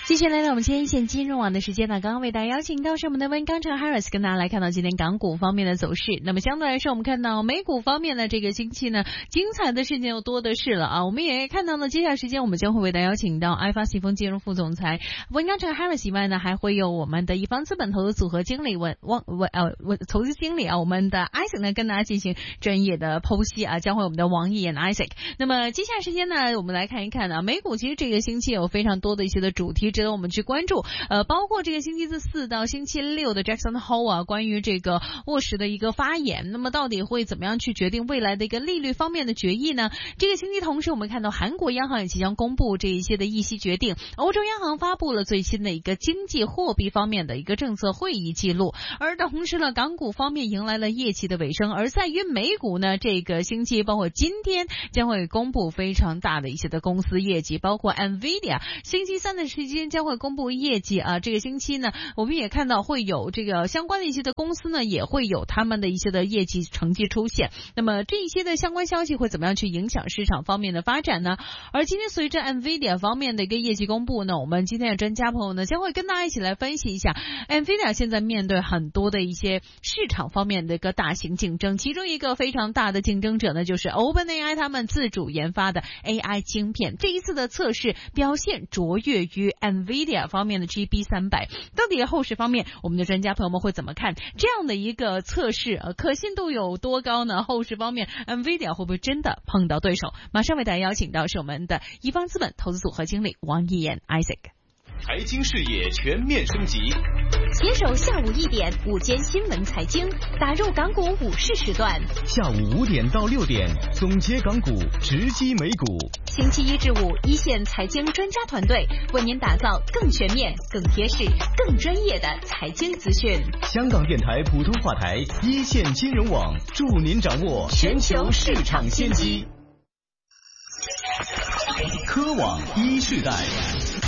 继续来到我们今天一线金融网的时间呢，刚刚为大家邀请到是我们的温钢城 Harris 跟大家来看到今天港股方面的走势。那么相对来说，我们看到美股方面的这个星期呢，精彩的事件又多的是了啊。我们也看到呢，接下来时间我们将会为大家邀请到爱发信丰金融副总裁温钢城 Harris 以外呢，还会有我们的一方资本投资组合经理投资经理啊，我们的 Isaac 呢跟大家进行专业的剖析啊，将会我们的王毅 and Isaac。那么接下来时间呢，我们来看一看啊，美股其实这个星期有非常多的一些的主题值得我们去关注，包括这个星期四到星期六的 Jackson Hole 啊，关于这个沃什的一个发言，那么到底会怎么样去决定未来的一个利率方面的决议呢？这个星期同时我们看到韩国央行也即将公布这一些的议息决定，欧洲央行发布了最新的一个经济货币方面的一个政策会议记录，而同时呢，港股方面迎来了业绩的尾声，而在于美股呢，这个星期包括今天将会公布非常大的一些的公司业绩，包括 NVIDIA 星期三的时间将会公布业绩啊，这个星期呢，我们也看到会有这个相关的一些的公司呢，也会有他们的一些的业绩成绩出现。那么这一些的相关消息会怎么样去影响市场方面的发展呢？而今天随着 NVIDIA 方面的一个业绩公布呢，我们今天的专家朋友呢，将会跟大家一起来分析一下 NVIDIA 现在面对很多的一些市场方面的一个大型竞争，其中一个非常大的竞争者呢，就是 OpenAI 他们自主研发的 AI 晶片，这一次的测试表现卓越于 NVIDIA 方面的 GB300， 到底后市方面我们的专家朋友们会怎么看这样的一个测试可信度有多高呢？后市方面 NVIDIA 会不会真的碰到对手？马上为大家邀请到是我们的一方资本投资组合经理王毅言 Isaac。 财经视野全面升级， 携手下午1点午间新闻财经，打入港股午市时段。 下午5点到6点，总结港股，直击美股。 星期一至五，一线财经专家团队为您打造更全面、更贴实、更专业的财经资讯。 香港电台普通话台一线金融网，助您掌握全球市场先机。科网一世代。